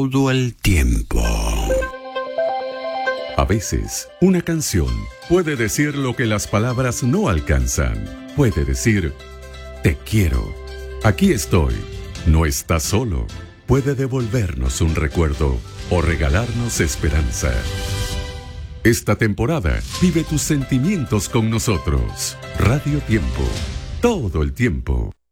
todo el tiempo. A veces, una canción puede decir lo que las palabras no alcanzan. Puede decir, te quiero, aquí estoy, no estás solo. Puede devolvernos un recuerdo o regalarnos esperanza. Esta temporada, vive tus sentimientos con nosotros. Radio Tiempo, todo el tiempo.